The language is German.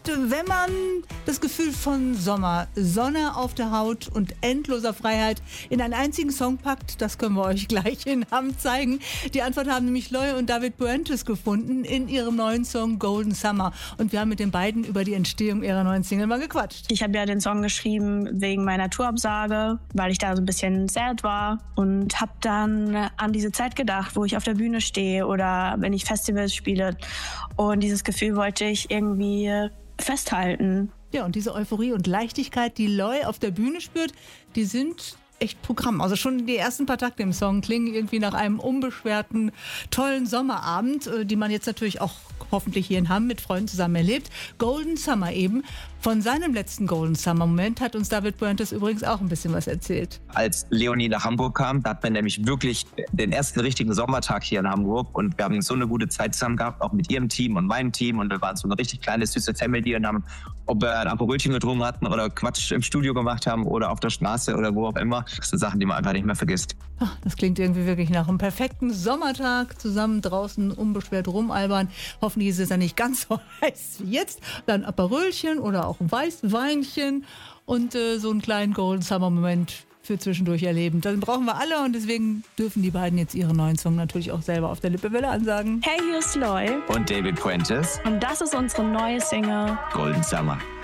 wenn man das Gefühl von Sommer, Sonne auf der Haut und endloser Freiheit in einen einzigen Song packt, das können wir euch gleich in Hamm zeigen. Die Antwort haben nämlich Loy und David Puentes gefunden in ihrem neuen Song Golden Summer. Und wir haben mit den beiden über die Entstehung ihrer neuen Single mal gequatscht. Ich habe ja den Song geschrieben wegen meiner Tourabsage, weil ich da so ein bisschen sad war und habe dann an diese Zeit gedacht, wo ich auf der Bühne stehe oder wenn ich Festivals spiele. Und dieses Gefühl wollte ich irgendwie festhalten. Ja, und diese Euphorie und Leichtigkeit, die Loy auf der Bühne spürt, die sind echt Programm. Also schon die ersten paar Takte im Song klingen irgendwie nach einem unbeschwerten, tollen Sommerabend, die man jetzt natürlich auch hoffentlich hier in Hamm mit Freunden zusammen erlebt. Golden Summer eben. Von seinem letzten Golden Summer Moment hat uns David Puentes übrigens auch ein bisschen was erzählt. Als Leonie nach Hamburg kam, da hat man nämlich wirklich den ersten richtigen Sommertag hier in Hamburg und wir haben so eine gute Zeit zusammen gehabt, auch mit ihrem Team und meinem Team und wir waren so eine richtig kleine, süße Family und haben, ob wir ein Aperolchen getrunken hatten oder Quatsch im Studio gemacht haben oder auf der Straße oder wo auch immer. Das sind Sachen, die man einfach nicht mehr vergisst. Ach, das klingt irgendwie wirklich nach einem perfekten Sommertag, zusammen draußen unbeschwert rumalbern. Hoffentlich ist es ja nicht ganz so heiß wie jetzt. Dann Aperolchen oder auch ein Weißweinchen und so einen kleinen Golden Summer Moment für zwischendurch erleben. Das brauchen wir alle und deswegen dürfen die beiden jetzt ihren neuen Song natürlich auch selber auf der Lippewelle ansagen. Hey, hier ist Loy Und David Puentes. und das ist unsere neue Single Golden Summer.